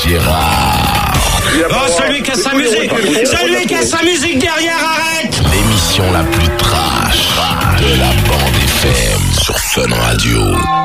Gérard. Oh, celui qui a sa musique, celui qui a sa musique derrière, arrête. L'émission la plus trash de la bande FM sur Fun Radio.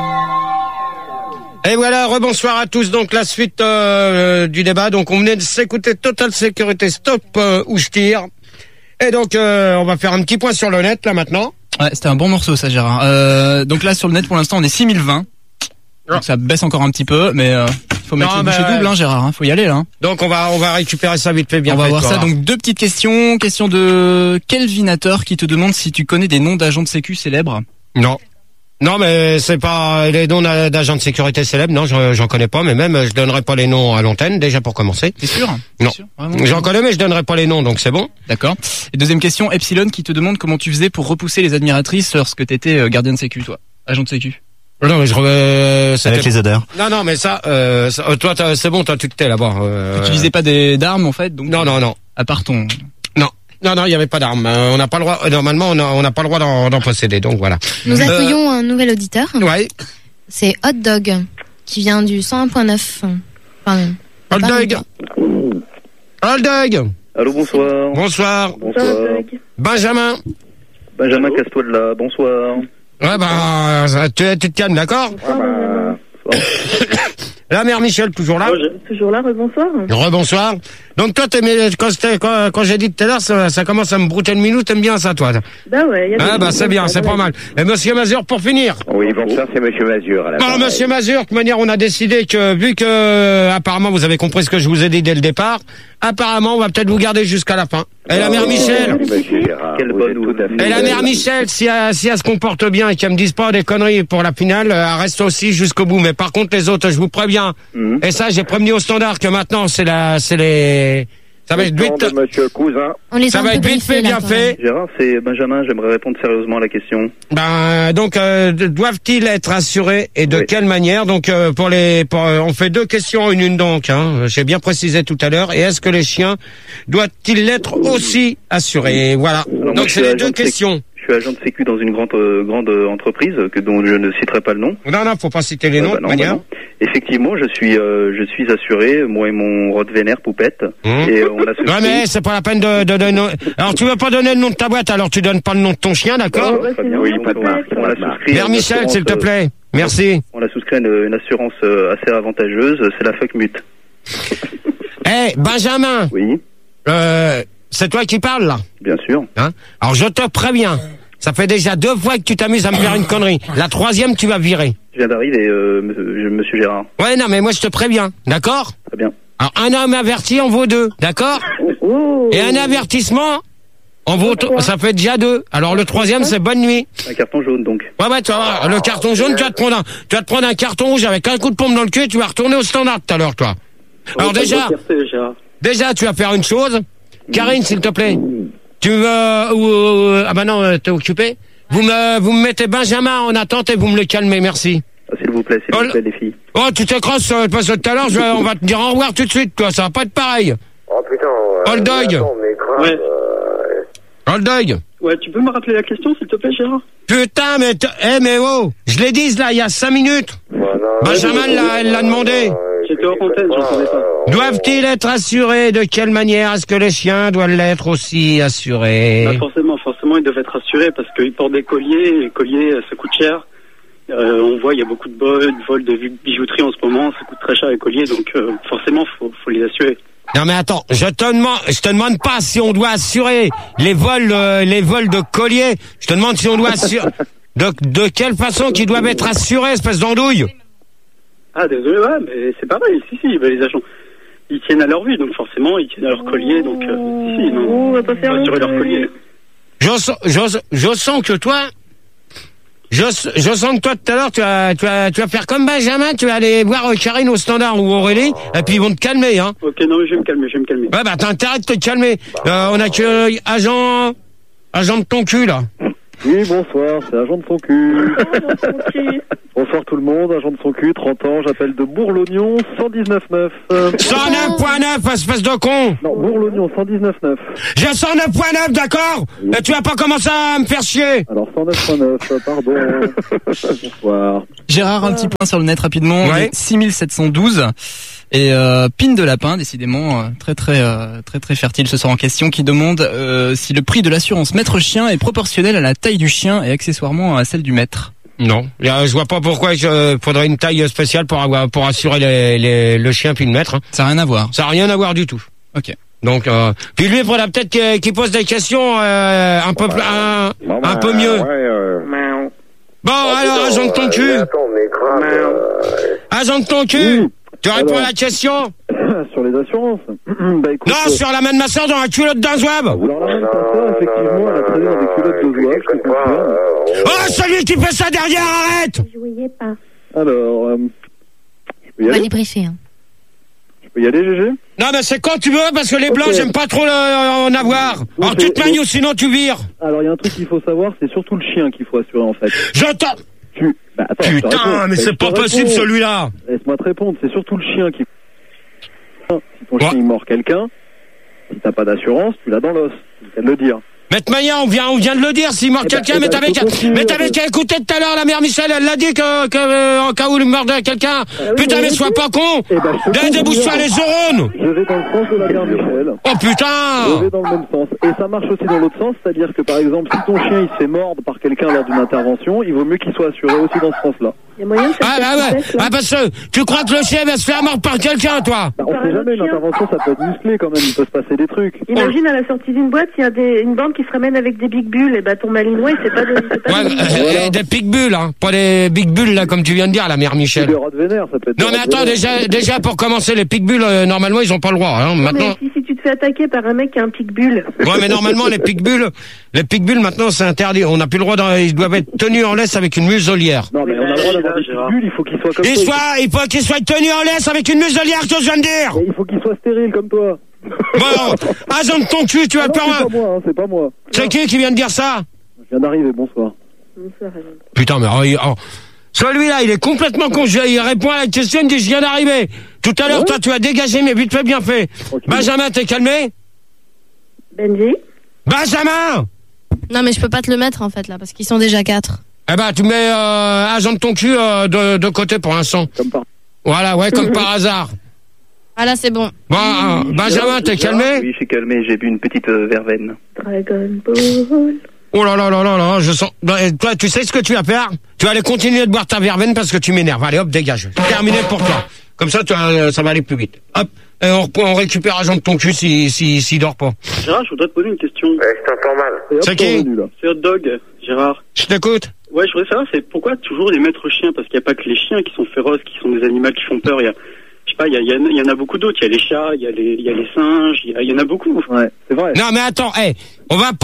Et voilà, rebonsoir à tous. Donc la suite du débat. Donc on venait de s'écouter Total Sécurité Stop où je tire. Et donc on va faire un petit point sur le net là maintenant. Ouais, c'était un bon morceau ça, Gérard. Donc là sur le net pour l'instant on est 6020. Donc ça baisse encore un petit peu, mais faut mettre les bouchées doubles, hein, Gérard. Faut y aller là. Donc on va récupérer ça vite fait, bien. On va voir ça. Donc deux petites questions. Question de Kelvinateur qui te demande si tu connais des noms d'agents de sécu célèbres. Non, mais c'est pas les noms d'agents de sécurité célèbres. Non, j'en connais pas. Mais même, je donnerai pas les noms à l'antenne déjà pour commencer. T'es sûr? Non. Sûr j'en connais, mais je donnerai pas les noms, donc c'est bon. D'accord. Et deuxième question, Epsilon qui te demande comment tu faisais pour repousser les admiratrices lorsque t'étais gardien de sécu, toi, agent de sécu. Non, mais avec les odeurs. Non, mais ça, toi, c'est bon, toi, tu te tais là-bas. Tu utilisais pas d'armes en fait, donc. Non. À part ton. Non, il y avait pas d'armes. On n'a pas le droit. Normalement, on n'a pas le droit d'en posséder. Donc voilà. Nous accueillons un nouvel auditeur. Ouais. C'est Hot Dog qui vient du 101.9. Pardon. Hot Dog. Hot Dog. Allô, bonsoir. Bonsoir. Benjamin, casse-toi de là. Bonsoir. Ouais, tu te calmes, d'accord? La mère Michel, toujours là? Toujours là, rebonsoir. Rebonsoir. Donc toi, quand j'ai dit tout à l'heure, ça commence à me brouter une minute, t'aimes bien ça, toi? Bah ouais. C'est bien, c'est pas mal. Et Monsieur Mazur, pour finir. Oui, bonsoir, c'est Monsieur Mazur. Monsieur Mazur, de toute manière, on a décidé que, vu que, apparemment, vous avez compris ce que je vous ai dit dès le départ, apparemment, on va peut-être vous garder jusqu'à la fin. Et la mère Michel. Quelle bonne nouvelle. Et la mère Michel, si elle se comporte bien et qu'elle me dise pas des conneries pour la finale, elle reste aussi jusqu'au bout. Mais par contre, les autres, je vous préviens. Et ça, j'ai prévenu au standard que maintenant, ça va être vite. Monsieur Cousin. Ça va être vite fait, bien fait. Gérard, c'est Benjamin, j'aimerais répondre sérieusement à la question. Donc, doivent-ils être assurés et de quelle manière? Donc, on fait deux questions en une donc, hein. J'ai bien précisé tout à l'heure. Et est-ce que les chiens doivent-ils être aussi assurés? Voilà. Alors, donc, c'est les deux questions. Je suis agent de sécu dans une grande entreprise dont je ne citerai pas le nom. Non, faut pas citer les noms, de manière. Effectivement, je suis assuré, moi et mon Rottweiler Poupette. Et on a souscrit. Ouais, mais c'est pas la peine de donner. Alors, tu veux pas donner le nom de ta boîte, alors tu donnes pas le nom de ton chien, d'accord? Oui, pas de marque. On l'a souscrit. Mère Michel, s'il te plaît. Merci. On a souscrit une assurance assez avantageuse, c'est la FUCMUT. Benjamin. Oui. C'est toi qui parles, là? Bien sûr. Hein? Alors, je te préviens. Ça fait déjà 2 fois que tu t'amuses à me faire une connerie. La 3e, tu vas virer. Je viens d'arriver, monsieur Gérard. Ouais, non, mais moi, je te préviens. D'accord? Très bien. Alors, un homme averti en vaut 2. D'accord? Et un avertissement en vaut, ça fait déjà 2. Alors, le 3e, c'est bonne nuit. Un carton jaune, donc. Ouais, tu vas voir. Le carton jaune, tu vas te prendre un carton rouge avec un coup de pompe dans le cul et tu vas retourner au standard tout à l'heure, toi. Alors, déjà, tu vas faire une chose. Karine, s'il te plaît. Tu veux ah bah non, t'es occupé. Vous me mettez Benjamin en attente et vous me le calmez, merci. S'il vous plaît, les filles. Oh, tu t'écrases parce que tout à l'heure, on va te dire au revoir tout de suite, toi, ça va pas être pareil. Oh putain. Old Dog. Ouais. Old Dog. Ouais, tu peux me rappeler la question, s'il te plaît, Gérard? Putain, mais oh, je l'ai dit là, il y a 5 minutes. Benjamin l'a demandé. J'étais hors antenne, j'entendais pas. Doivent-ils être assurés? De quelle manière? Est-ce que les chiens doivent l'être aussi assurés? Bah forcément, ils doivent être assurés parce qu'ils portent des colliers. Les colliers, ça coûte cher. On voit, il y a beaucoup de vols de bijouterie en ce moment. Ça coûte très cher les colliers, donc forcément, faut les assurer. Non mais attends, je te demande pas si on doit assurer les vols de colliers. Je te demande si on doit assurer de quelle façon qu'ils doivent être assurés, espèce d'andouille. Ah désolé, ouais, mais c'est pareil. Si, les agents, ils tiennent à leur vie, donc forcément, ils tiennent à leur collier, donc on va pas faire assurer leur collier. Je sens que toi. Je sens que toi tout à l'heure tu vas faire comme Benjamin, tu vas aller voir Karine au standard ou Aurélie et puis ils vont te calmer hein. Ok, non mais je vais me calmer. Ouais bah t'as intérêt de te calmer. On a que agent de ton cul là. Oui bonsoir, c'est agent de ton cul. Bonsoir tout le monde, agent de son cul, 30 ans, j'appelle de Bourg-l'Oignon, 119.9. 109.9, espèce de con. Non, Bourg-l'Oignon, 119.9. J'ai 109.9, d'accord? Et tu vas pas commencer à me faire chier. Alors 109.9, pardon. Bonsoir. Gérard, un petit point sur le net rapidement. Ouais. 6712. Et Pine de Lapin, décidément très fertile ce soir en question, qui demande si le prix de l'assurance maître chien est proportionnel à la taille du chien et accessoirement à celle du maître. Non, je vois pas pourquoi il faudrait une taille spéciale pour assurer le chien puis le maître. Ça n'a rien à voir. Ça n'a rien à voir du tout. Ok. Donc, puis lui, il faudra peut-être qu'il pose des questions un peu mieux. Bon, alors, agent de ton cul. Agent de ton cul. Tu réponds à la question? Sur les assurances. Bah, écoute, non, sur la main de ma soeur dans la culotte d'un zouave. Alors la main de ta soeur, effectivement, elle a traîné dans des culottes de zouave, je te confirme. Oh, celui qui fait ça derrière, arrête! Je voyais pas. Alors, je peux y On va aller? les briefer. Hein. Je peux y aller, GG? Non, mais c'est quand tu veux, parce que les blancs, j'aime pas trop en avoir. Alors tu te manies ou sinon tu vires. Alors, il y a un truc qu'il faut savoir, c'est surtout le chien qu'il faut assurer, en fait. J'entends. Bah, attends, putain, mais c'est pas possible, celui-là. Laisse-moi te répondre, c'est surtout le chien qui... Si ton chien il mord quelqu'un, si t'as pas d'assurance, tu l'as dans l'os. C'est le dire. Maître Maya, on vient de le dire, s'il mord quelqu'un, mais t'avais qu'à écouter tout à l'heure la mère Michel, elle l'a dit que en cas où il mordait quelqu'un. Putain, mais sois pas con! Débouche-toi les neurones! Je vais dans le sens de la mère Michel. Oh putain! Je vais dans le même sens. Et ça marche aussi dans l'autre sens, c'est-à-dire que par exemple, si ton chien il se fait mordre par quelqu'un lors d'une intervention, il vaut mieux qu'il soit assuré aussi dans ce sens-là. Parce que tu crois que le chien va se faire mordre par quelqu'un, toi? Bah, on sait jamais, une intervention ça peut être musclé quand même, il peut se passer des trucs. Imagine à la sortie d'une boîte, il y a une bande qui se ramène avec des big bulles, et bah ton malinois il sait pas de... des big bulles, hein, pas des big bulles là comme tu viens de dire, la mère Michel. Des Rottweiler, ça peut être. Non mais attends, déjà pour commencer, les pitbulls normalement ils ont pas le droit. Hein, maintenant. Mais si tu te fais attaquer par un mec qui a un pitbull. Ouais, mais normalement les pitbulls maintenant c'est interdit. On n'a plus le droit. Ils doivent être tenus en laisse avec une muselière. Non mais on a le droit d'avoir des pitbulls, il faut qu'ils soient comme toi. Il faut qu'ils soient tenus en laisse avec une muselière, que je viens de dire. Et il faut qu'ils soient stériles comme toi. Bon, agent de ton cul, tu vas peur. C'est pas moi, c'est pas moi. C'est qui vient de dire ça? Je viens d'arriver, bonsoir. Putain, mais celui-là, il est complètement con. Il répond à la question, il dit je viens d'arriver. Tout à l'heure, toi, tu as dégagé, mais vite fait, bien fait. Okay. Benjamin, t'es calmé? Benji? Benjamin! Non, mais je peux pas te le mettre, en fait, là, parce qu'ils sont déjà 4. Eh ben, tu mets agent de ton cul de côté pour l'instant. Voilà, ouais, comme par hasard. Voilà, c'est bon. Bon, Benjamin, t'es calmé? Oui, je suis calmé, j'ai bu une petite verveine. Dragon Ball. Oh là là là là là, je sens... Toi, tu sais ce que tu vas faire? Tu vas aller continuer de boire ta verveine parce que tu m'énerves. Allez, hop, dégage. Terminé pour toi. Comme ça, ça va aller plus vite. Hop, et on récupère agent de ton cul s'il dort pas. Gérard, je voudrais te poser une question. Ouais, je t'entends mal. C'est qui? C'est Hot Dog, Gérard. Je t'écoute. Ouais, je voudrais savoir, c'est pourquoi toujours les maîtres chiens? Parce qu'il n'y a pas que les chiens qui sont féroces, qui sont des animaux qui font peur. Il y a... Je sais pas, il y en a beaucoup d'autres. Il y a les chats, il y a les singes, il y en a beaucoup. Ouais, c'est vrai. Non, mais attends, on va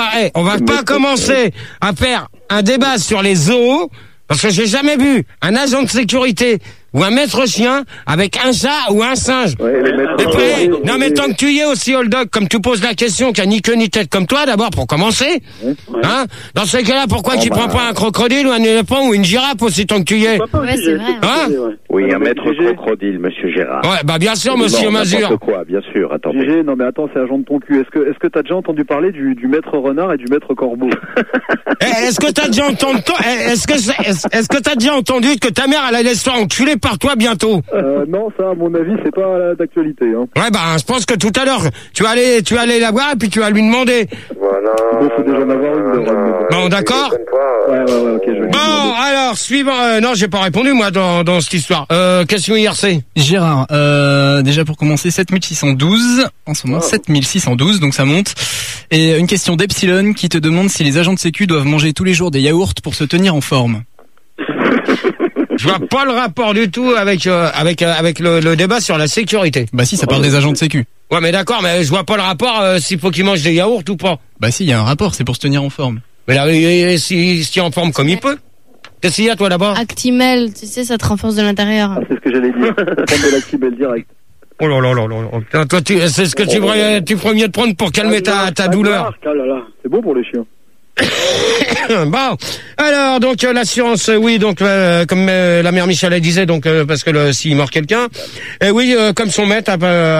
pas commencer à faire un débat sur les zoos, parce que j'ai jamais vu un agent de sécurité ou un maître chien avec un chat ou un singe. Ouais, non, mais tant que tu y es aussi, Old Dog, comme tu poses la question, qui a ni queue ni tête comme toi, d'abord, pour commencer. Ouais. Hein? Dans ce cas-là, pourquoi tu prends pas un crocodile ou un éléphant ou une girafe aussi, tant que tu y es? Ouais, c'est vrai. Hein? Oui, un maître crocodile, monsieur Gérard. Ouais, bah, bien sûr, monsieur Mazur. Quoi, bien sûr, attendez. GG, non mais attends, c'est agent de ton cul. Est-ce que t'as déjà entendu parler du maître renard et du maître corbeau? Est-ce que t'as déjà entendu, est-ce que t'as déjà entendu que ta mère, elle allait se faire enculer par toi bientôt? Non, ça, à mon avis, c'est pas d'actualité, hein. Ouais, bah, je pense que tout à l'heure, tu vas aller la voir et puis tu vas lui demander. Voilà. Bon, faut déjà en avoir une. Bon, d'accord? Ouais, ok, je vais. Bon, alors, suivant, non, j'ai pas répondu, moi, dans cette histoire. Question IRC. Gérard, déjà pour commencer, 7612, en ce moment, 7612, donc ça monte. Et une question d'Epsilon qui te demande si les agents de sécu doivent manger tous les jours des yaourts pour se tenir en forme. Je vois pas le rapport du tout avec le débat sur la sécurité. Bah si, ça parle des agents de sécu. Ouais, mais d'accord, mais je vois pas le rapport s'il faut qu'ils mangent des yaourts ou pas. Bah si, il y a un rapport, c'est pour se tenir en forme. Mais là, s'il est en forme comme il peut. Qu'est-ce qu'il y a, toi, là-bas? Actimel, tu sais, ça te renforce de l'intérieur. Ah, c'est ce que j'allais dire. Prendre de l'Actimel direct. Oh là là là là. Toi, c'est ce que tu ferais mieux de prendre pour calmer ta douleur. C'est bon pour les chiens. Bon, alors donc l'assurance, oui, donc comme la mère Michel elle disait, donc parce que s'il mord quelqu'un, et oui, comme son maître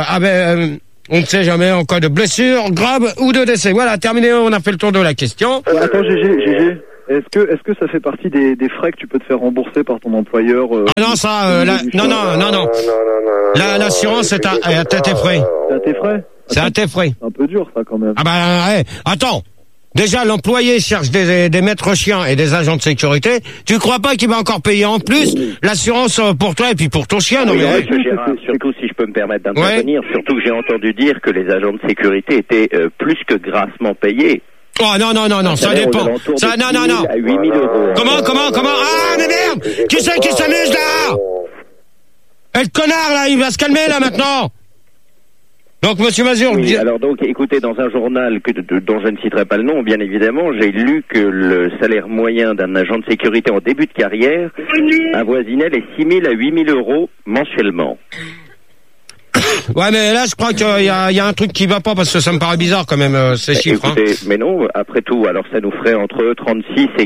on ne sait jamais en cas de blessure grave ou de décès. Voilà, terminé, on a fait le tour de la question. Attends, GG. Est-ce que ça fait partie des frais que tu peux te faire rembourser par ton employeur Ah non, ça, non. L'assurance, c'est à tes frais. C'est à tes frais. C'est à tes frais. C'est un peu dur, ça, quand même. Ah bah, attends. Déjà, l'employé cherche des maîtres chiens et des agents de sécurité. Tu crois pas qu'il va encore payer en plus l'assurance pour toi et puis pour ton chien, non? Oui, monsieur Gérard, surtout si je peux me permettre d'intervenir, surtout que j'ai entendu dire que les agents de sécurité étaient plus que grassement payés. Oh non, ça dépend. Ça, non. À 8 000 euros. Comment? Ah, mais merde! Qui c'est qui s'amuse là? Et le connard là, il va se calmer là maintenant. Donc, monsieur Mazur... Oui, alors donc, écoutez, dans un journal dont je ne citerai pas le nom, bien évidemment, j'ai lu que le salaire moyen d'un agent de sécurité en début de carrière avoisinait les 6 000 à 8 000 euros mensuellement. Ouais, mais là, je crois qu'il y a un truc qui va pas, parce que ça me paraît bizarre quand même, ces chiffres. Écoutez, mais non, après tout, alors ça nous ferait entre 36 et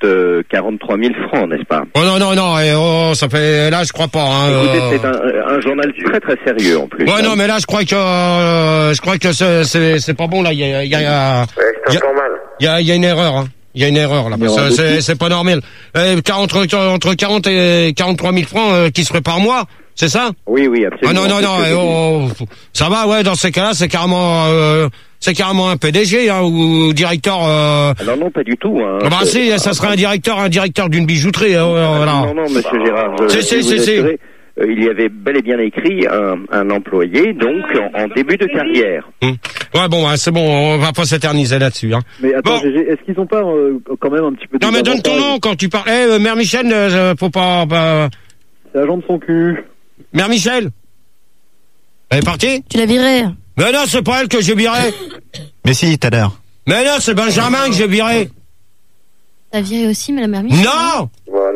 43 000 francs, n'est-ce pas? Oh non, ça fait, là, je crois pas, hein. Écoutez, c'est un journal très très sérieux, en plus. Ouais, non, mais là, je crois que c'est pas bon, là, il y a une erreur, hein. Il y a une erreur, là, parce que c'est pas normal. Entre 40 et 43 000 francs, qui seraient par mois. C'est ça? Oui, absolument. Ah non, ça va, ouais, dans ces cas-là, c'est carrément un PDG, hein, ou directeur, Non, pas du tout, hein. Bah, si, ça serait un directeur d'une bijouterie, voilà. Non, monsieur Gérard. Si. Il y avait bel et bien écrit un employé, donc, en début de carrière. Ouais, bon, c'est bon, on va pas s'éterniser là-dessus, hein. Mais attends, GG, est-ce qu'ils ont pas, quand même un petit peu... Non, mais donne ton nom quand tu parles. Mère Michel, faut pas... C'est agent de son cul. Mère Michel, elle est partie? Tu l'as virée. Mais non, c'est pas elle que j'ai viré. Mais si, tout à l'heure. Mais non, c'est Benjamin que j'ai viré. T'as viré aussi, mais la mère Michel? Non!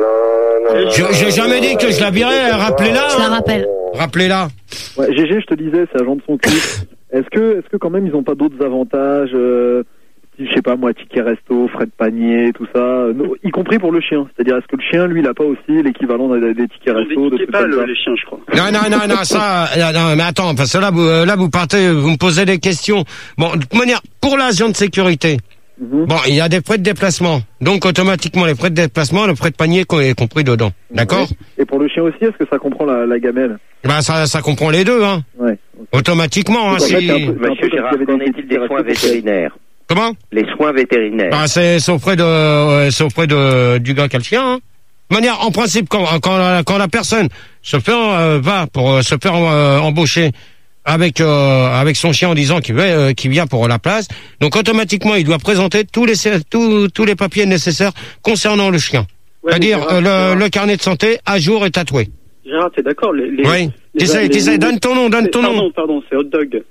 J'ai jamais dit que je la virais, rappelez-la. Je la rappelle. Rappelez-la. Ouais, GG, je te disais, c'est agent de son cul. Est-ce que quand même ils ont pas d'autres avantages, je sais pas moi, ticket resto, frais de panier, tout ça, y compris pour le chien. C'est-à-dire, est-ce que le chien, lui, il a pas aussi l'équivalent des tickets resto, de pas les chiens, je crois. Non, ça, non, mais attends, parce que là, vous partez, vous me posez des questions. Bon, de toute manière, pour l'agent de sécurité, bon, il y a des frais de déplacement. Donc, automatiquement, les frais de déplacement, le frais de panier est compris dedans. D'accord? Oui. Et pour le chien aussi, est-ce que ça comprend la gamelle? Bah, ça comprend les deux, hein. Ouais. Okay. Automatiquement, hein, si... Monsieur Gérard, qu'en est-il des soins vétérinaires? Comment? Les soins vétérinaires. Bah, c'est auprès du gars qui a le chien, hein. De manière, en principe, quand la personne va pour se faire embaucher avec son chien en disant qu'il vient pour la place, donc automatiquement il doit présenter tous les papiers nécessaires concernant le chien. Ouais, c'est-à-dire le carnet de santé à jour et tatoué. Gérard, t'es d'accord? Oui. Qui c'est? Donne ton nom. Pardon, c'est Hot Dog.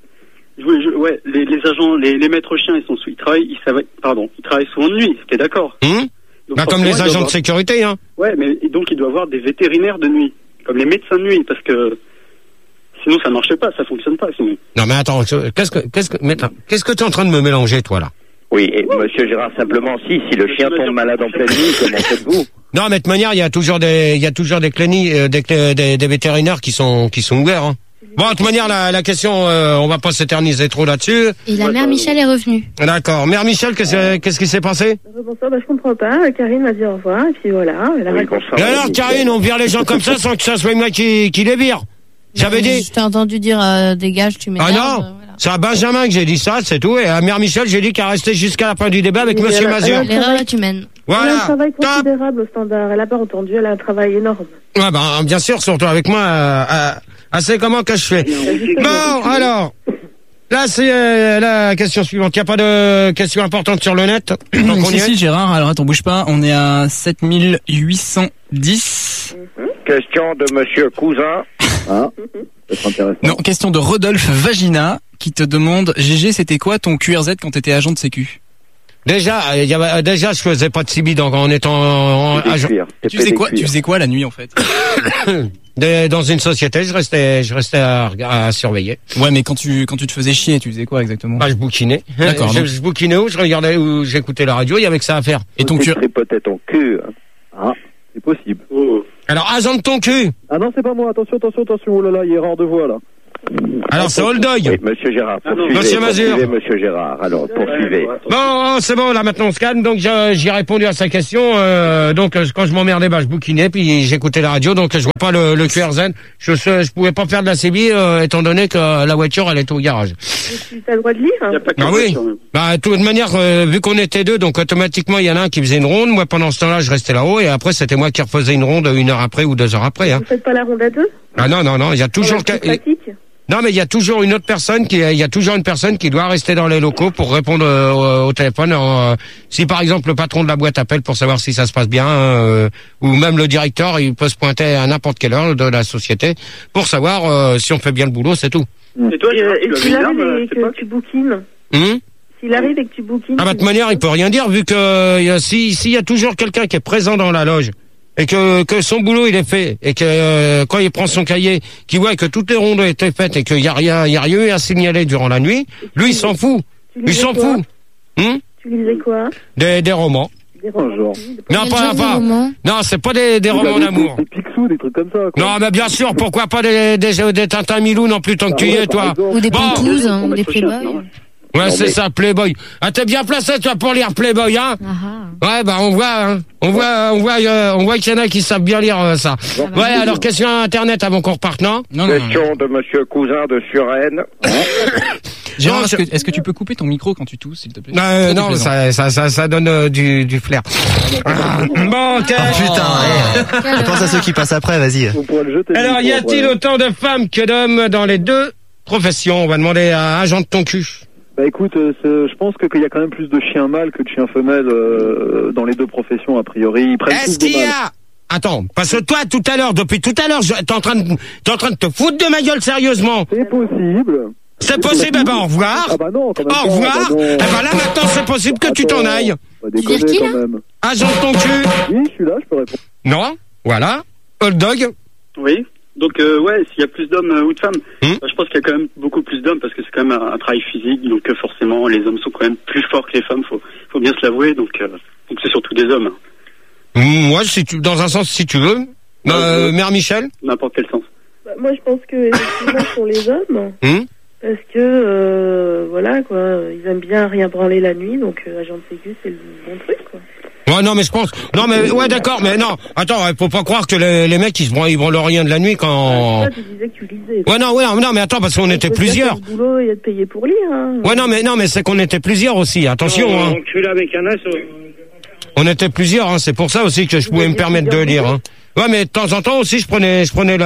Les agents, les maîtres chiens, ils travaillent souvent de nuit. T'es d'accord? Bah, comme les agents de sécurité, hein. Ouais, mais donc il doit avoir des vétérinaires de nuit, comme les médecins de nuit, parce que sinon ça marche pas, ça fonctionne pas sinon. Non mais attends, qu'est-ce que tu es en train de me mélanger, toi, là? Oui, et monsieur Gérard, simplement, si le chien tombe malade en pleine nuit, comment faites-vous? Non, mais de toute manière, il y a toujours des cliniques, des vétérinaires qui sont ouverts, hein. Bon, de toute manière, la question, on va pas s'éterniser trop là-dessus. Et la mère Michel est revenue. D'accord. Mère Michel, qu'est-ce qui s'est passé? Bonsoir, je comprends pas. Karine m'a dit au revoir, et puis voilà. Mais alors, Karine, on vire les gens comme ça sans que ça soit moi qui les vire. J'avais dit. Je t'ai entendu dire, dégage, tu m'énerves. Ah non? Voilà. C'est à Benjamin que j'ai dit ça, c'est tout. Et à Mère Michel, j'ai dit qu'elle restait jusqu'à la fin du débat avec Monsieur Mazur. L'erreur est humaine. Voilà. Elle a un travail considérable au standard. Elle a pas entendu, elle a un travail énorme. Ouais, bien sûr, surtout avec moi, c'est comment que je fais. Bon, alors, là, c'est la question suivante. Il n'y a pas de question importante sur le net? Si, Gérard, alors attends, bouge pas. On est à 7810. Question de Monsieur Cousin. C'est intéressant. Non, question de Rodolphe Vagina, qui te demande, GG, c'était quoi ton QRZ quand t'étais agent de sécu? Déjà, je faisais pas de CB en étant agent. Tu faisais quoi la nuit, en fait? dans une société, je restais à surveiller. Ouais, mais quand tu te faisais chier, tu faisais quoi exactement? Bah, je bouquinais. D'accord. Je bouquinais où je regardais, où j'écoutais la radio, il y avait que ça à faire. Et ton cul? Peut-être ton cul. Ah, c'est possible. Alors, agent de ton cul. Ah non, c'est pas moi. Attention. Oh là là, il y a erreur de voix, là. Alors, c'est Old Dog. Oui, monsieur Gérard, poursuivez. Monsieur Mazur. Monsieur Gérard, alors, poursuivez. Bon, c'est bon, là, maintenant, on se calme. Donc, j'ai répondu à sa question. Donc, quand je m'emmerdais, je bouquinais, puis j'écoutais la radio. Donc, je vois pas le QRZ. Je pouvais pas faire de la CB, étant donné que la voiture, elle était au garage. T'as le droit de lire? Il y a pas que Ah oui. Bah, de toute manière, vu qu'on était deux, donc, automatiquement, il y en a un qui faisait une ronde. Moi, pendant ce temps-là, je restais là-haut. Et après, c'était moi qui refaisais une ronde 1 heure après ou 2 heures après, hein. Vous faites pas la ronde à deux? Ah non, il y a toujours... Non, mais il y a toujours une autre personne il y a toujours une personne qui doit rester dans les locaux pour répondre au téléphone. Si par exemple le patron de la boîte appelle pour savoir si ça se passe bien, ou même le directeur, il peut se pointer à n'importe quelle heure de la société pour savoir si on fait bien le boulot, c'est tout. Et toi, et s'il arrive et que tu bouquines? S'il arrive et que tu bouquines? Ah bah de toute manière, il peut rien dire vu que s'il y a toujours quelqu'un qui est présent dans la loge. Et que son boulot il est fait et que quand il prend son cahier, qu'il voit que toutes les rondes ont été faites et qu'il y a rien eu à signaler durant la nuit, lui il s'en fout. Il s'en fout. Tu lisais quoi? Des romans. Des romans. Non, pas. Non, c'est pas des romans d'amour. Des Picsou, des trucs comme ça, quoi. Non, mais bien sûr, pourquoi pas des Tintin Milou non plus tant que tu y es, toi. Ou des Pontouses, ou des Playboy. Ouais, c'est ça, Playboy. Ah, t'es bien placé, toi, pour lire Playboy, hein? Ouais, bah, on voit qu'il y en a qui savent bien lire ça. Ouais, alors, question Internet avant qu'on reparte, non? Question de monsieur Cousin de Suresnes. Gérard, est-ce que tu peux couper ton micro quand tu tousses, s'il te plaît? Non, ça donne du flair. Bon, ok. Oh putain, je pense à ceux qui passent après, vas-y. Alors, y a-t-il autant de femmes que d'hommes dans les deux professions? On va demander à agent de ton cul. Bah écoute, je pense qu'il y a quand même plus de chiens mâles que de chiens femelles dans les deux professions, a priori. Ils prennent Est-ce qu'il y a... Attends, parce que toi, depuis tout à l'heure, t'es en train de te foutre de ma gueule sérieusement. C'est possible. C'est possible, eh ben au revoir. Ah bah non, quand même. Au revoir. Ah bah non. Eh ben là, maintenant, c'est possible que tu t'en ailles. Tu veux dire qui, là? Agent de ton cul. Oui, je suis là, je peux répondre. Non, voilà. Old Dog. Oui. Donc ouais, s'il y a plus d'hommes ou de femmes, je pense qu'il y a quand même beaucoup plus d'hommes parce que c'est quand même un travail physique, donc forcément les hommes sont quand même plus forts que les femmes, faut bien se l'avouer, donc c'est surtout des hommes. Moi, dans un sens, si tu veux. Mère Michel. N'importe quel sens. Bah, moi, je pense que effectivement pour les hommes, parce que voilà quoi, ils aiment bien rien branler la nuit, donc agent de sécu c'est le bon truc quoi. Ouais, non, mais je pense. Non, mais ouais, d'accord, mais non. Attends, faut pas croire que les mecs ils branlent rien de la nuit quand. Tu disais que tu lisais. Ouais, non, mais attends, parce qu'on était plusieurs. Le boulot, il y a de payer pour lire. Hein. Ouais, non, mais c'est qu'on était plusieurs aussi. Attention. Hein. Avec un as. On était plusieurs, hein. C'est pour ça aussi que je pouvais me permettre de lire. Hein. Ouais, mais de temps en temps aussi, je prenais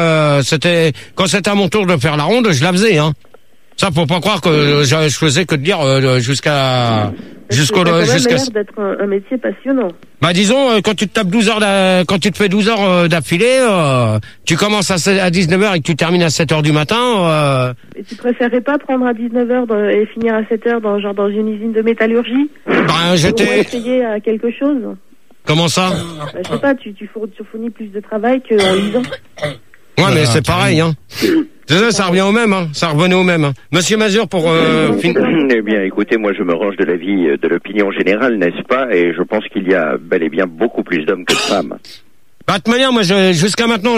quand c'était à mon tour de faire la ronde, je la faisais. Hein. Ça, faut pas croire que je faisais que de lire jusqu'à l'air d'être un métier passionnant. Bah disons quand tu te tapes 12 heures quand tu te fais 12 heures d'affilée, tu commences à 19h et que tu termines à 7h du matin. Et tu préférerais pas prendre à 19h et finir à 7h dans une usine de métallurgie? Ben j'étais pour essayer à quelque chose. Comment ça? Bah, je sais pas, tu fournis plus de travail qu'en lisant. Ouais, mais c'est pareil, hein. Ça revient au même, hein. Ça revenait au même. Hein. Monsieur Mazur, pour Eh bien, écoutez, moi, je me range de l'avis de l'opinion générale, n'est-ce pas? Et je pense qu'il y a bel et bien beaucoup plus d'hommes que de femmes. Bah, de toute manière, moi, jusqu'à maintenant,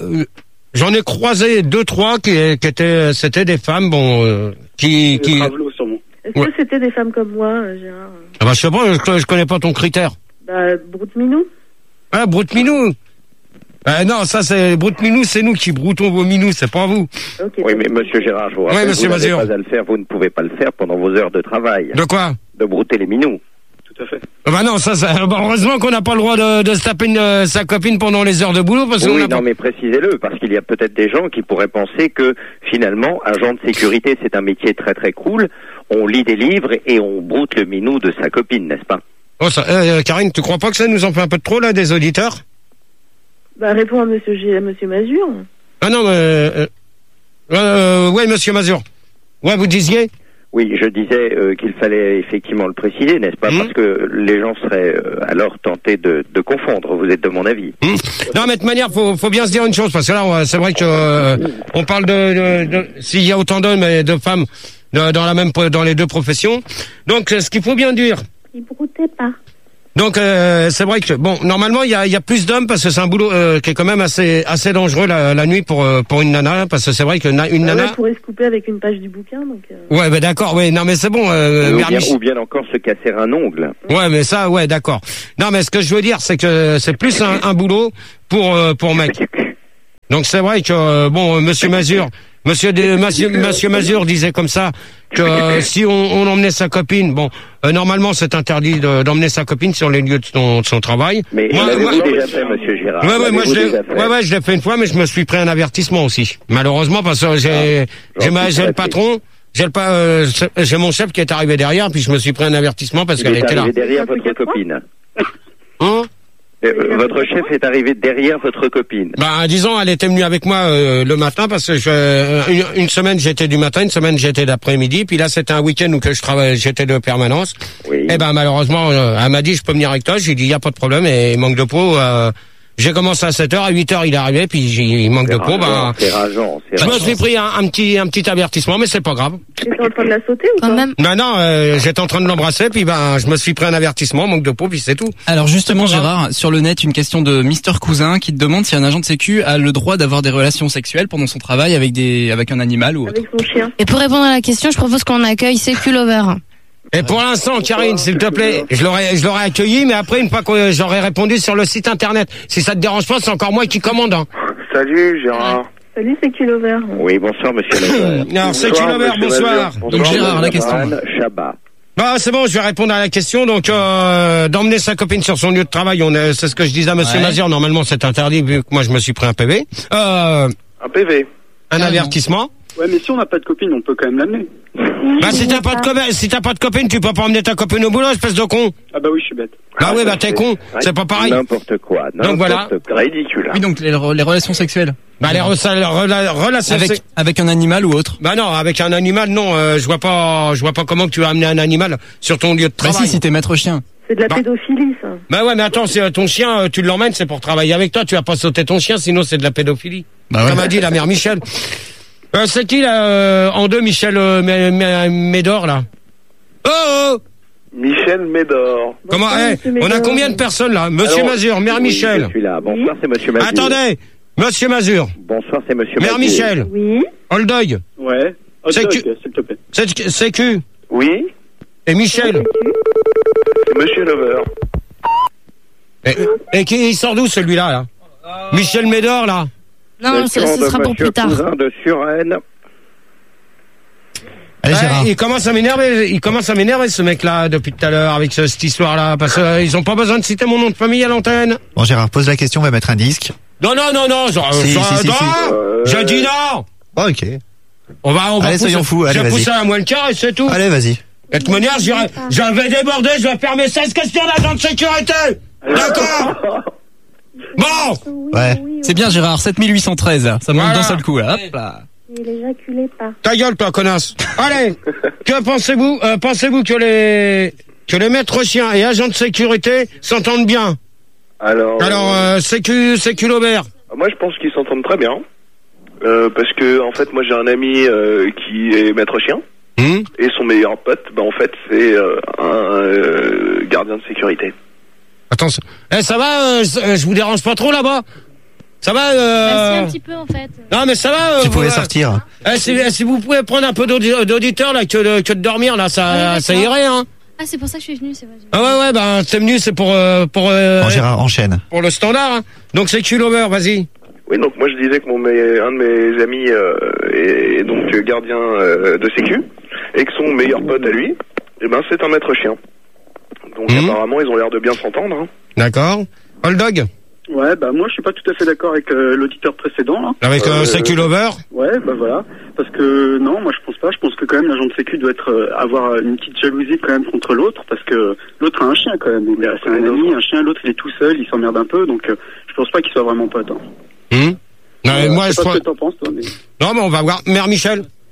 j'en ai croisé 2-3 qui étaient, c'était des femmes, bon, qui. Est-ce que c'était des femmes comme moi, Gérard? Ah bah, je sais pas, je connais pas ton critère. Bah, Broute-Minou. Ah, Broute-Minou. Non, ça c'est Broute-Minou, c'est nous qui broutons vos minous, c'est pas vous. Okay. Oui, mais monsieur Gérard, je vous rappelle, monsieur vous n'avez Mazur. pas à le faire, vous ne pouvez pas le faire pendant vos heures de travail. De quoi? De brouter les minous. Tout à fait. Bah non, heureusement qu'on n'a pas le droit de se taper sa copine pendant les heures de boulot, parce qu'on oui, non, mais précisez-le, parce qu'il y a peut-être des gens qui pourraient penser que, finalement, agent de sécurité, c'est un métier très très cool, on lit des livres et on broute le minou de sa copine, n'est-ce pas? Oh, ça, Karine, tu crois pas que ça nous en fait un peu de trop, là, des auditeurs? Bah, réponds à monsieur Mazur. Ah non, mais... ouais, monsieur Mazur. Ouais, vous disiez? Oui, je disais qu'il fallait effectivement le préciser, n'est-ce pas? Parce que les gens seraient alors tentés de confondre. Vous êtes de mon avis. Non, mais de toute manière, faut bien se dire une chose, parce que là, c'est vrai que on parle de s'il y a autant d'hommes et de femmes dans les deux professions. Donc, ce qu'il faut bien dire. Il broutait pas. Donc c'est vrai que bon, normalement il y a plus d'hommes parce que c'est un boulot qui est quand même assez dangereux la nuit pour une nana, parce que c'est vrai que une nana pourrait se couper avec une page du bouquin, donc. Ouais, ben d'accord, ouais, non mais c'est bon. Ou bien encore se casser un ongle. Ouais, mais ça, ouais, d'accord. Non, mais ce que je veux dire, c'est que c'est plus un boulot pour mec. Donc c'est vrai que bon, Monsieur Mazur. Monsieur Mazur disait comme ça que si on emmenait sa copine, bon, normalement c'est interdit d'emmener sa copine sur les lieux de son travail. Mais l'avez-vous déjà fait, Monsieur Gérard? Ouais, moi je l'ai fait une fois, mais je me suis pris un avertissement aussi. Malheureusement, parce que j'ai le patron, j'ai mon chef qui est arrivé derrière, puis je me suis pris un avertissement parce qu'elle était là. Il est derrière votre copine. Hein? Votre chef est arrivé derrière votre copine. Bah, disons, elle était venue avec moi le matin parce que une semaine j'étais du matin, une semaine j'étais d'après-midi, puis là c'était un week-end où que je travaillais, j'étais de permanence. Oui. Et ben malheureusement, elle m'a dit je peux venir avec toi, j'ai dit il y a pas de problème, et manque de peau. J'ai commencé à 7h, à 8h il est arrivé, puis il manque de peau, c'est rageant. Je me suis pris un petit avertissement, mais c'est pas grave. T'étais en train de la sauter ou Quand même. Non, j'étais en train de l'embrasser, puis je me suis pris un avertissement, manque de peau, puis c'est tout. Alors justement, Gérard, sur le net, une question de Mister Cousin qui te demande si un agent de sécu a le droit d'avoir des relations sexuelles pendant son travail avec un animal ou autre. Avec son chien. Et pour répondre à la question, je propose qu'on accueille Sécu Lover. Et pour l'instant, Karine, s'il te plaît, je l'aurais accueilli, mais après, une fois que j'aurais répondu sur le site internet, si ça te dérange pas, c'est encore moi qui commande. Hein. Salut, Gérard. Salut, Sécu Lover. Oui, bonsoir, Monsieur Lover. Alors, Sécu Lover, bonsoir. Donc Gérard, la question. Chabat. Bah, c'est bon, je vais répondre à la question. Donc, d'emmener sa copine sur son lieu de travail, c'est ce que je disais à Monsieur Mazur. Normalement, c'est interdit, vu que moi, je me suis pris un PV. Un PV. Un avertissement. Ouais, mais si on n'a pas de copine, on peut quand même l'amener. Bah, si t'as pas de copine, tu peux pas emmener ta copine au boulot, espèce de con. Ah bah oui, je suis bête. Ah oui, bah t'es con, c'est pas pareil. N'importe quoi. Donc voilà. Ridicule. Oui, donc les relations sexuelles. Bah les relations avec un animal ou autre. Bah non, avec un animal, non. Je vois pas comment tu vas amener un animal sur ton lieu de travail. Bah si t'es maître chien. C'est de la pédophilie, ça. Bah ouais, mais attends, si ton chien, tu l'emmènes, c'est pour travailler avec toi. Tu vas pas sauter ton chien, sinon c'est de la pédophilie. Bah ouais. Comme a dit la mère Michel. C'est qui là en deux, Michel Médor là? Oh Michel Médor. Comment on a combien de personnes là? Monsieur Mazur, mère Michel. Je suis là. Bonsoir, c'est Monsieur Mazur. Attendez, Monsieur Mazur. Bonsoir, c'est Monsieur Mazur. Mère Michel. Oui. Oldeuil. Ouais. S'il te plaît. Sécu. Oui. Et Michel. C'est Monsieur Lover. Et qui il sort d'où celui-là là? Michel Médor là? Non, ce sera pour plus tard. Cousin de Suresnes. Allez, Gérard. Il commence à m'énerver ce mec-là depuis tout à l'heure avec cette histoire-là, parce qu'ils ont pas besoin de citer mon nom de famille à l'antenne. Bon, Gérard, pose la question, on va mettre un disque. Non. J'ai dit non. Oh, ok. On va allez, soyons fous, allez, je vais vas-y. pousser à moins le quart et c'est tout. Allez, vas-y. De toute manière, je vais déborder, je vais faire mes 16 questions d'agent de sécurité. D'accord. Bon. Ouais. C'est bien, Gérard, 7813. Ça monte d'un seul coup, là. Hop là. Il éjaculait pas. Ta gueule, toi, connasse. Allez. Que pensez-vous que les maîtres chiens et agents de sécurité s'entendent bien? Alors, Sécu Lobert. moi je pense qu'ils s'entendent très bien. Parce que en fait moi j'ai un ami qui est maître chien. Et son meilleur pote, en fait c'est un gardien de sécurité. Attends, ça va, je vous dérange pas trop là-bas? Ça va Merci un petit peu en fait. Non mais ça va. Tu pouvais sortir. Si vous pouvez prendre un peu d'auditeurs là que de dormir là, ça irait hein. Ah, c'est pour ça que je suis venu, c'est vrai. Ah ouais, t'es venu, c'est pour Gérard, enchaîne. Pour le standard, hein. Donc c'est Lover, vas-y. Oui, donc moi je disais que un de mes amis est donc gardien de sécu, et que son meilleur pote à lui, c'est un maître chien. Donc apparemment ils ont l'air de bien s'entendre. Hein. D'accord. Old Dog. Ouais, moi je suis pas tout à fait d'accord avec l'auditeur précédent là. Avec Sécu Lover. Ouais, voilà. Parce que non, moi je pense pas. Je pense que quand même l'agent de sécu doit avoir une petite jalousie quand même contre l'autre, parce que l'autre a un chien quand même. C'est un ami, un chien. L'autre il est tout seul, il s'emmerde un peu, donc je pense pas qu'il soit vraiment pote. Hein. Non, mais moi je sais pas ce que t'en penses toi, mais. Non, mais on va voir. Mère Michel. On va voir.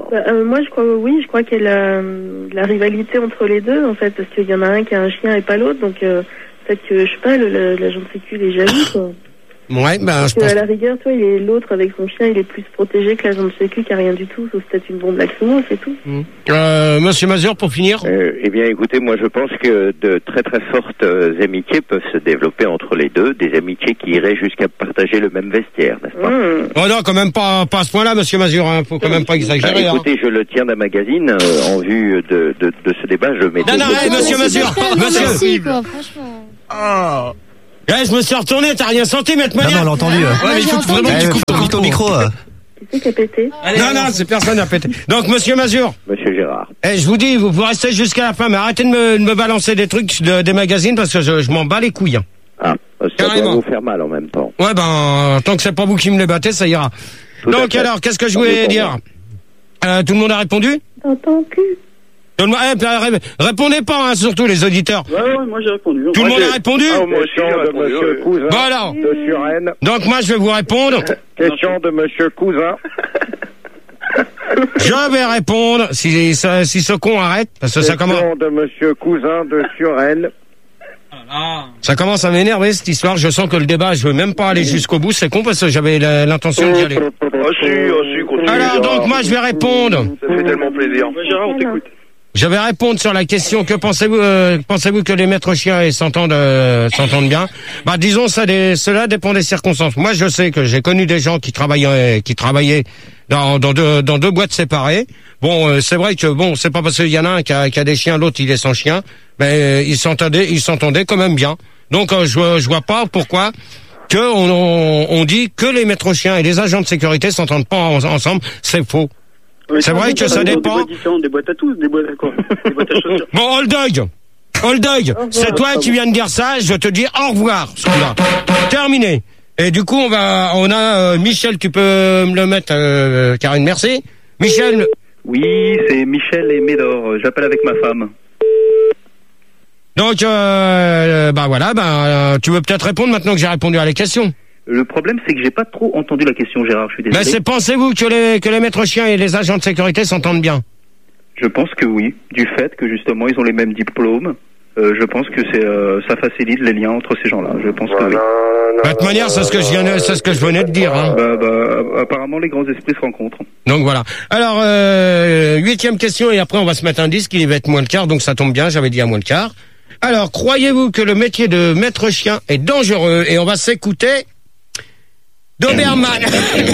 Moi, je crois qu'il y a la rivalité entre les deux, en fait, parce qu'il y en a un qui a un chien et pas l'autre, donc peut-être que, je sais pas, l'agent de sécu, il est jaloux, quoi. Ouais, ben, je pense. pense. À la rigueur, toi, l'autre avec son chien, il est plus protégé que l'agent de sécu qui a rien du tout, sauf peut-être une bombe lacrymo, c'est tout. Monsieur Mazur, pour finir. Eh bien, écoutez, moi, je pense que de très très fortes amitiés peuvent se développer entre les deux, des amitiés qui iraient jusqu'à partager le même vestiaire, n'est-ce pas? Oh non, quand même pas à ce point-là, monsieur Mazur, hein. Faut quand même pas exagérer. Écoutez, je le tiens d'un magazine en vue de ce débat. Je mets. Non, monsieur Mazur, monsieur. Merci, quoi, franchement. Oh. Je me suis retourné, t'as rien senti, maître Monier? Non, on l'a entendu. Ouais, mais il faut vraiment que tu coupes ton micro. Qui c'est qui a pété? Non, c'est personne n'a pété. Donc, monsieur Mazur. Monsieur Gérard. Je vous dis, vous restez jusqu'à la fin, mais arrêtez de me balancer des trucs des magazines parce que je m'en bats les couilles. Ah, ça doit vous faire mal en même temps. Ouais, ben, tant que c'est pas vous qui me les battez, ça ira. Donc, alors, qu'est-ce que je voulais dire? Tout le monde a répondu? Dans ton cul. Répondez pas, hein, surtout les auditeurs. Ouais, moi j'ai répondu. Tout le monde a répondu? Moi aussi j'ai répondu. Monsieur Cousin. Voilà. De Suresnes. Donc moi je vais vous répondre. Question de Monsieur Cousin. Je vais répondre si ce con arrête parce que ça commence. Question de Monsieur Cousin de Suresnes. Ça commence à m'énerver cette histoire. Je sens que le débat, je veux même pas aller jusqu'au bout. C'est con parce que j'avais l'intention d'y aller. Continue. Alors donc moi je vais répondre. Ça fait tellement plaisir. Gérard, on t'écoute. Je vais répondre sur la question. Que pensez-vous que les maîtres chiens s'entendent bien? Bah disons cela dépend des circonstances. Moi je sais que j'ai connu des gens qui travaillaient dans deux boîtes séparées. Bon, c'est vrai que bon, c'est pas parce qu'il y en a un qui a des chiens, l'autre il est sans chien, mais ils s'entendaient quand même bien. Donc je vois pas pourquoi on dit que les maîtres chiens et les agents de sécurité s'entendent pas ensemble. C'est faux. C'est vrai que ça dépend. Des boîtes à tous, des boîtes à quoi? Des boîtes à chaussures. Bon, Old Dog, c'est toi qui viens de dire ça, je te dis au revoir, celui-là. Terminé. Et du coup, on a Michel, tu peux me le mettre, Karine, merci. Michel. Oui, c'est Michel et Médor, j'appelle avec ma femme. Donc, tu veux peut-être répondre maintenant que j'ai répondu à la question. Le problème, c'est que j'ai pas trop entendu la question, Gérard, je suis désolé. Mais pensez-vous que les maîtres chiens et les agents de sécurité s'entendent bien? Je pense que oui, du fait que justement ils ont les mêmes diplômes. Je pense que ça facilite les liens entre ces gens-là. Je pense que oui. De toute manière, c'est ce que je venais de dire. Hein. Apparemment, les grands esprits se rencontrent. Donc voilà. Alors, 8e question et après on va se mettre un disque. Il va être moins le quart, donc ça tombe bien. J'avais dit à moins le quart. Alors, croyez-vous que le métier de maître chien est dangereux? Et on va s'écouter Doberman.